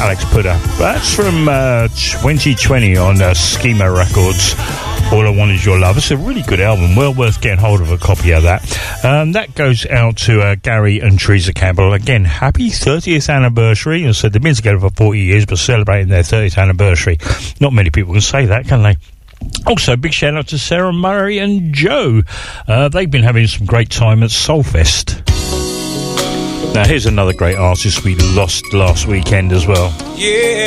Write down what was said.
Alex Putter. That's from 2020 on Schema Records. All I Want Is Your Love. It's a really good album, well worth getting hold of a copy of that. That goes out to Gary and Teresa Campbell. Again, happy 30th anniversary. I said they've been together for 40 years, but celebrating their 30th anniversary. Not many people can say that, can they? Also, big shout out to Sarah Murray and Joe. They've been having some great time at Soulfest. Now, here's another great artist we lost last weekend as well. Yeah.